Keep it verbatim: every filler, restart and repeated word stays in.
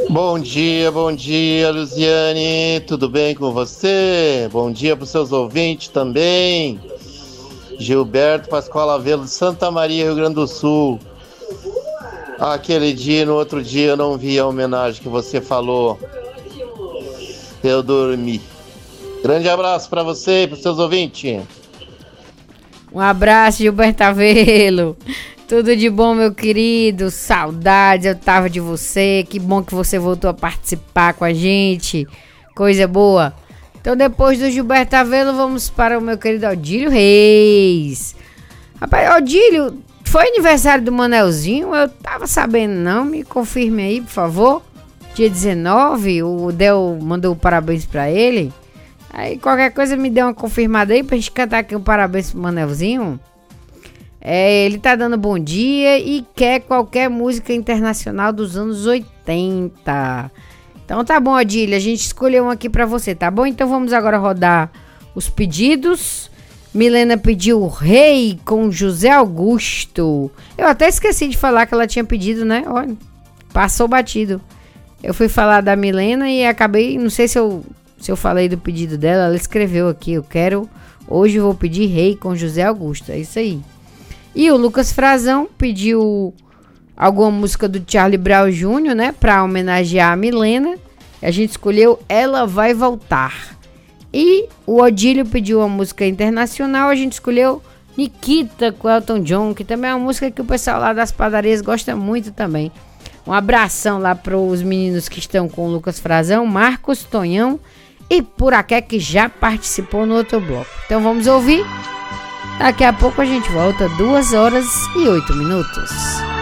Bom dia, bom dia, Luziane. Tudo bem com você? Bom dia para os seus ouvintes também. Gilberto Pascoal Avelo de Santa Maria, Rio Grande do Sul. Aquele dia e no outro dia eu não vi a homenagem que você falou. Eu dormi. Grande abraço para você e para os seus ouvintes. Um abraço, Gilberto Avelo. Tudo de bom, meu querido. Saudades, eu tava de você. Que bom que você voltou a participar com a gente. Coisa boa. Então, depois do Gilberto Avelo, vamos para o meu querido Odílio Reis. Rapaz, Odílio, foi aniversário do Manelzinho? Eu tava sabendo, não? Me confirme aí, por favor. Dia dezenove, o Del mandou parabéns pra ele. Aí, qualquer coisa, me dê uma confirmada aí pra gente cantar aqui um parabéns pro Manelzinho. É, ele tá dando bom dia e quer qualquer música internacional dos anos oitenta. Então tá bom, Odília, a gente escolheu um aqui pra você, tá bom? Então vamos agora rodar os pedidos. Milena pediu Rei com José Augusto. Eu até esqueci de falar que ela tinha pedido, né? Olha, passou batido. Eu fui falar da Milena e acabei, não sei se eu, se eu falei do pedido dela, ela escreveu aqui, eu quero, hoje eu vou pedir Rei com José Augusto, é isso aí. E o Lucas Frazão pediu alguma música do Charlie Brown Júnior, né? Pra homenagear a Milena. A gente escolheu Ela Vai Voltar. E o Odílio pediu uma música internacional. A gente escolheu Nikita com Elton John, que também é uma música que o pessoal lá das padarias gosta muito também. Um abração lá pros meninos que estão com o Lucas Frazão, Marcos, Tonhão e Puraqué, que já participou no outro bloco. Então vamos ouvir. Daqui a pouco a gente volta, duas horas e oito minutos.